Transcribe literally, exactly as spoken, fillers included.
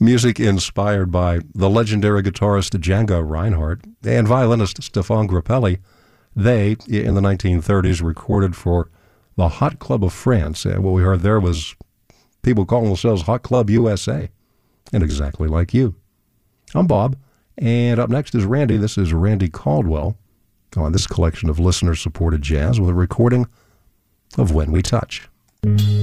music inspired by the legendary guitarist Django Reinhardt and violinist Stéphane Grappelli. They, in the nineteen thirties, recorded for the Hot Club of France. And what we heard there was people calling themselves Hot Club U S A, and exactly like you. I'm Bob, and up next is Randy. This is Randy Caldwell on this collection of listener-supported jazz with a recording of When We Touch.